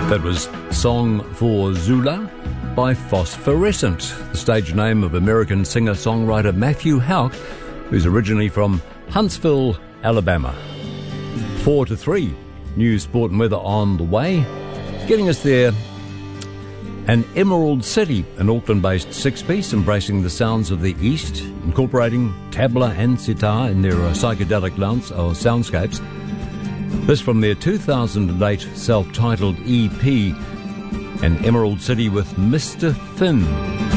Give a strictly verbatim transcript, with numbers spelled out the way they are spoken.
That was Song for Zula by Phosphorescent, the stage name of American singer-songwriter Matthew Houck, who's originally from Huntsville, Alabama. Four to three, news, sport and weather on the way. Getting us there, an Emerald City, an Auckland-based six-piece embracing the sounds of the East, incorporating tabla and sitar in their uh, psychedelic lounge, or soundscapes. This from their two thousand eight self-titled E P, an Emerald City with Mister Finn.